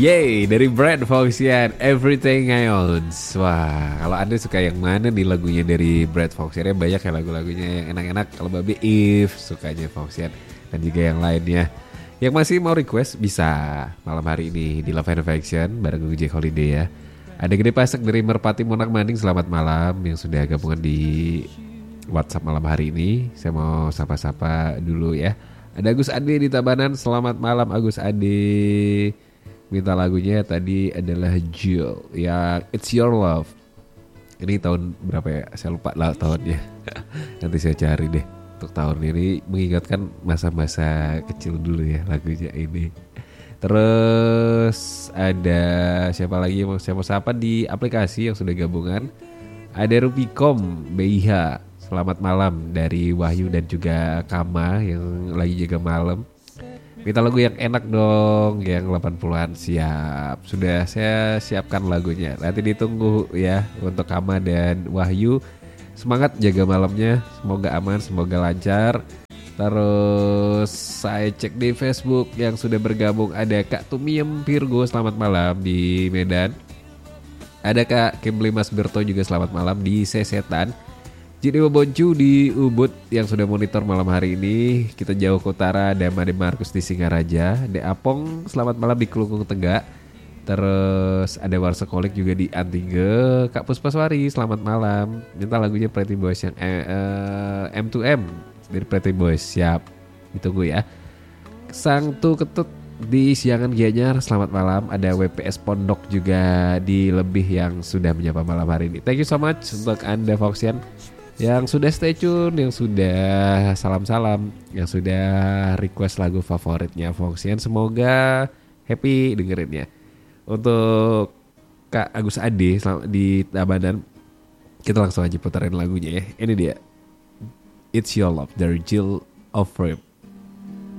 Yeay, dari Brad Foxian, Everything I Own. Wah, kalau Anda suka yang mana nih lagunya dari Brad Foxian? Ya banyak ya lagu-lagunya yang enak-enak. Kalau Babi If sukanya Foxian dan juga yang lainnya. Yang masih mau request bisa malam hari ini di Love and Affection bareng gue Jack Holiday ya. Ada Gede Pasek dari Merpati Monak Manding, selamat malam yang sudah gabungan di WhatsApp malam hari ini. Saya mau sapa-sapa dulu ya. Ada Agus Ade di Tabanan, selamat malam Agus Ade. Minta lagunya tadi adalah Jill yang It's Your Love. Ini tahun berapa ya? Saya lupa lah tahunnya. Nanti saya cari deh. Untuk tahun ini mengingatkan masa-masa kecil dulu ya lagunya ini. Terus ada siapa lagi yang saya mau sapa di aplikasi yang sudah gabungan. Ada Rubicom BIH. Selamat malam dari Wahyu dan juga Kama yang lagi jaga malam. Minta lagu yang enak dong, yang 80-an. Siap, sudah saya siapkan lagunya. Nanti ditunggu ya untuk Kama dan Wahyu. Semangat jaga malamnya, semoga aman, semoga lancar. Terus saya cek di Facebook yang sudah bergabung. Ada Kak Tumiem Virgo, selamat malam di Medan. Ada Kak Kimberly Mas Berto juga selamat malam di Sesetan. Jadi Boncu di Ubud yang sudah monitor malam hari ini. Kita jauh ke utara, ada Made Markus di Singaraja. Ada Apong selamat malam di Kelungkung Tegak. Terus ada Warsekolik juga di Antige. Kak Puspaswari selamat malam. Minta lagunya Pretty Boys yang M2M dari Pretty Boys. Siap, ditunggu ya. Sang Tu Ketut di Siangan Gianyar selamat malam. Ada WPS Pondok juga di Lebih yang sudah menyapa malam hari ini. Thank you so much untuk Anda Foxian yang sudah stay tune, yang sudah salam-salam, yang sudah request lagu favoritnya Foxian. Semoga happy dengerinnya. Untuk Kak Agus Ade di Tabanan, kita langsung aja putarin lagunya ya. Ini dia, It's Your Love dari Jill of Rape.